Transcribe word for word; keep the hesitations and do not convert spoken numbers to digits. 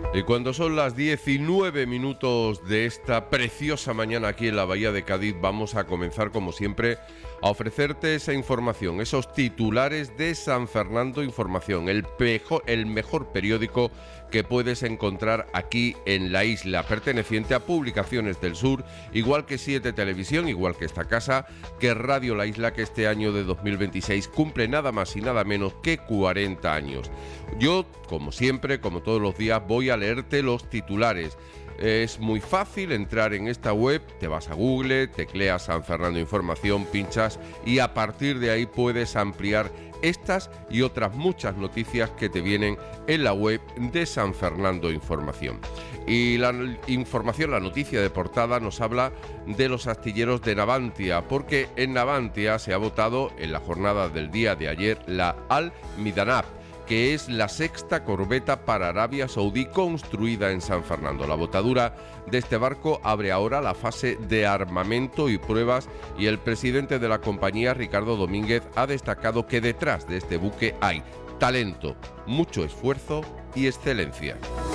Y cuando son las diecinueve minutos de esta preciosa mañana aquí en la Bahía de Cádiz, vamos a comenzar, como siempre, a ofrecerte esa información, esos titulares de San Fernando Información, el, pejo, el mejor periódico que puedes encontrar aquí en la isla, perteneciente a Publicaciones del Sur, igual que Siete Televisión, igual que esta casa, que Radio La Isla, que este año de dos mil veintiséis cumple nada más y nada menos que cuarenta años. Yo, como siempre, como todos los días, voy a leerte los titulares. Es muy fácil entrar en esta web, te vas a Google, tecleas San Fernando Información, pinchas y a partir de ahí puedes ampliar estas y otras muchas noticias que te vienen en la web de San Fernando Información. Y la información, la noticia de portada nos habla de los astilleros de Navantia, porque en Navantia se ha votado en la jornada del día de ayer la Al-Midanab, que es la sexta corbeta para Arabia Saudí construida en San Fernando. La botadura de este barco abre ahora la fase de armamento y pruebas, y el presidente de la compañía, Ricardo Domínguez, ha destacado que detrás de este buque hay talento, mucho esfuerzo y excelencia.